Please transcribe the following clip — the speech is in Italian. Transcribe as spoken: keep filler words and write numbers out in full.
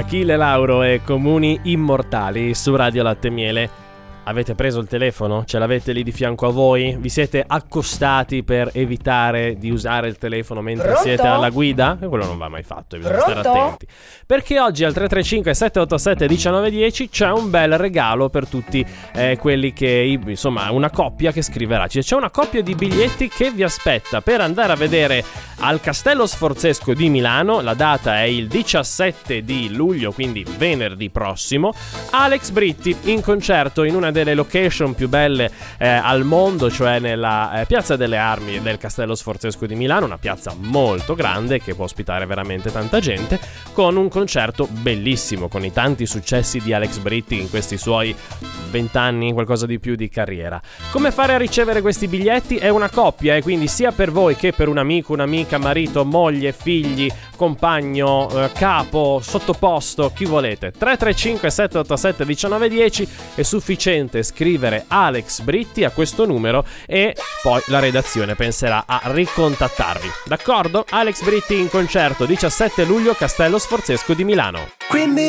Achille Lauro e Comuni Immortali su Radio Latte e Miele. Avete preso il telefono? Ce l'avete lì di fianco a voi? Vi siete accostati per evitare di usare il telefono mentre Pronto? siete alla guida? E quello non va mai fatto, bisogna Pronto? stare attenti. Perché oggi al tre tre cinque sette otto sette uno nove uno zero c'è un bel regalo per tutti eh, quelli che, insomma, una coppia che scriverà. C'è una coppia di biglietti che vi aspetta per andare a vedere al Castello Sforzesco di Milano. La data è il diciassette di luglio, quindi venerdì prossimo. Alex Britti in concerto in una delle location più belle eh, al mondo, cioè nella eh, Piazza delle Armi del Castello Sforzesco di Milano, una piazza molto grande che può ospitare veramente tanta gente, con un concerto bellissimo, con i tanti successi di Alex Britti in questi suoi vent'anni, qualcosa di più di carriera. Come fare a ricevere questi biglietti? È una coppia, e eh, quindi sia per voi che per un amico, un'amica, marito, moglie, figli, compagno, eh, capo, sottoposto, chi volete. Tre tre cinque sette otto sette uno nove uno zero è sufficiente scrivere Alex Britti a questo numero e poi la redazione penserà a ricontattarvi. D'accordo? Alex Britti in concerto diciassette luglio, Castello Sforzesco di Milano. Quindi